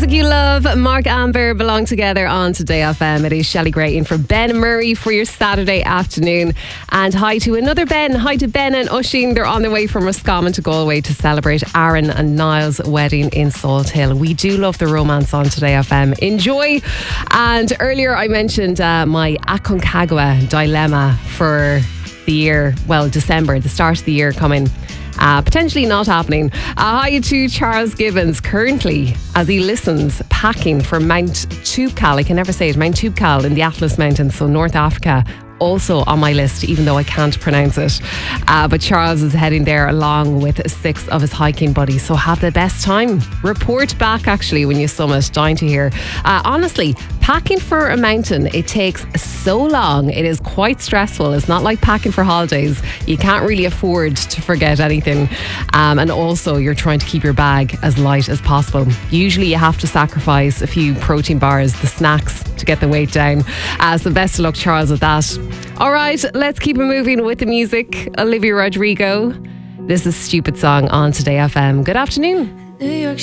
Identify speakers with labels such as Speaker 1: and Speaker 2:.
Speaker 1: Dog You Love, Mark Amber belong together on Today FM. It is Shelley Gray in for Ben Murray for your Saturday afternoon. And hi to another Ben. Hi to Ben and Usheen. They're on their way from Roscommon to Galway to celebrate Aaron and Niall's wedding in Salt Hill. We do love the romance on Today FM. Enjoy. And earlier I mentioned my Aconcagua dilemma for the year, well, December, the start of the year coming. Potentially not happening. Hi to Charles Gibbons, currently, as he listens, packing for Mount Toubkal. I can never say it, Mount Toubkal in the Atlas Mountains, so North Africa. Also on my list, even though I can't pronounce it. But Charles is heading there along with 6 of his hiking buddies. So have the best time. Report back actually when you summit. Dying to hear. Honestly, packing for a mountain, it takes so long. It is quite stressful. It's not like packing for holidays. You can't really afford to forget anything. And also you're trying to keep your bag as light as possible. Usually you have to sacrifice a few protein bars, the snacks, to get the weight down. So best of luck, Charles, with that. All right, let's keep it moving with the music. Olivia Rodrigo. This is Stupid Song on Today FM. Good afternoon.